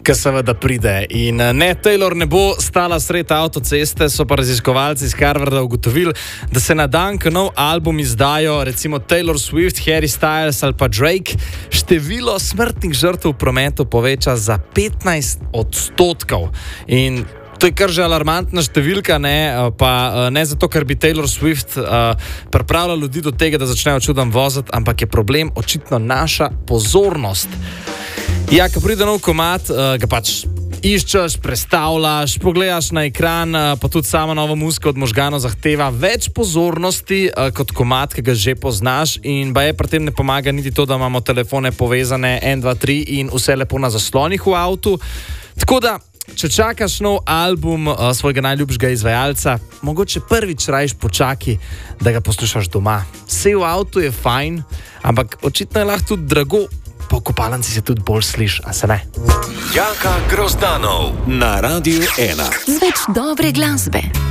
ki seveda pride. In ne, Taylor ne bo stala sred avtoceste, so pa raziskovalci iz Harvarda ugotovili, da se na dan, ko nov album izdajo recimo Taylor Swift, Harry Styles ali pa Drake, število smrtnih žrtev v prometu poveča za 15%. In to je kar že alarmantna številka, ne zato, ker bi Taylor Swift pripravila ljudi do tega, da začnejo čudom voziti, ampak je problem očitno naša pozornost. Ja, ko pride nov komad, ga pač iščeš, prestavljaš, pogledaš na ekran, pa tudi sama nova muzika od možganov zahteva več pozornosti kot komad, ki ga že poznaš, in baje pri tem ne pomaga niti to, da imamo telefone povezane 1, 2, 3 in vse lepo na zaslonih v avtu. Tako da, če čakaš nov album svojega najljubšega izvajalca, mogoče prvič rajš počaki, da ga poslušaš doma. Sej v avtu je fajn, ampak očitno je lahko tudi drago, po kopalnici se tudi bolj sliš, a se ne? Jaka Grozdanov na Radiu 1. Z več dobre glasbe.